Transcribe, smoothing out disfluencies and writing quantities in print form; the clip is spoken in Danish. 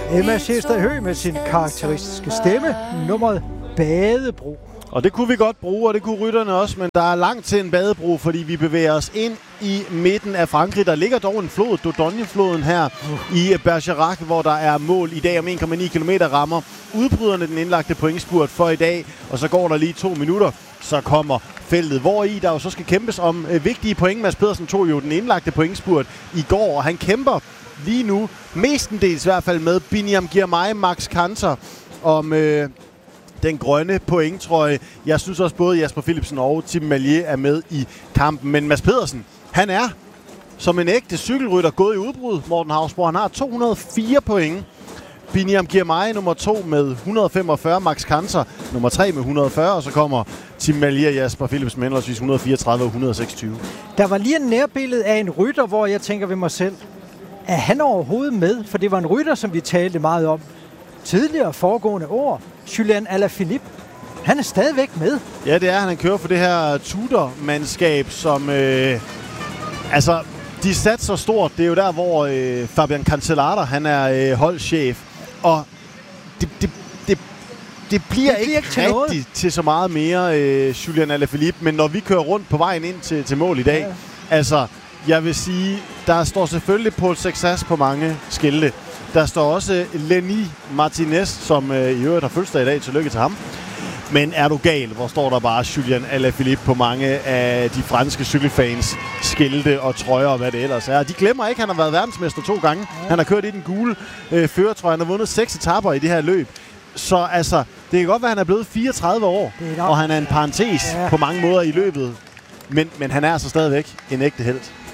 Emma Scherster Høgh med sin karakteristiske stemme, nummeret Badebro. Og det kunne vi godt bruge, og det kunne rytterne også, men der er langt til en badebro, fordi vi bevæger os ind i midten af Frankrig. Der ligger dog en flod, Dordogne-floden her i Bergerac, hvor der er mål i dag om 1,9 km rammer. Udbryderne den indlagte pointspurt for i dag, og så går der lige 2 minutter, så kommer feltet, hvor i der jo så skal kæmpes om vigtige point. Mads Pedersen tog jo den indlagte pointspurt i går, og han kæmper lige nu, mestendels i hvert fald med Biniam Girmay, Max Kanter om den grønne pointtrøje. Jeg synes også både Jasper Philipsen og Tim Merlier er med i kampen. Men Mads Pedersen, han er som en ægte cykelrytter gået i udbrud. Morten Hausborg, han har 204 point. Biniam Girmay nummer 2 med 145, Max Kanter nummer 3 med 140, og så kommer Tim Merlier og Jasper Philipsen med henholdsvis 134 og 126. Der var lige en nærbillede af en rytter, hvor jeg tænker ved mig selv, er han overhovedet med? For det var en rytter, som vi talte meget om tidligere foregående år. Julian Alaphilippe. Han er stadigvæk med. Ja, det er han. Han kører for det her Tudor-mandskab, som de satser stort. Det er jo der, hvor Fabian Cancellara, han er holdchef. Og det bliver ikke rigtigt til så meget mere Julian Alaphilippe. Men når vi kører rundt på vejen ind til mål i dag, jeg vil sige, der står selvfølgelig Paul Sexas på mange skilte. Der står også Lenny Martinez, som i øvrigt har fødselsdag i dag. Tillykke til ham. Men er du gal, hvor står der bare Julian Alaphilippe på mange af de franske cykelfans skilte og trøjer og hvad det ellers er. De glemmer ikke, at han har været verdensmester 2 gange. Han har kørt i den gule førertrøje. Han har vundet 6 etaper i det her løb. Så det kan godt være, at han er blevet 34 år, og han er en parentes på mange måder i løbet. Men han er altså stadigvæk en ægte helt.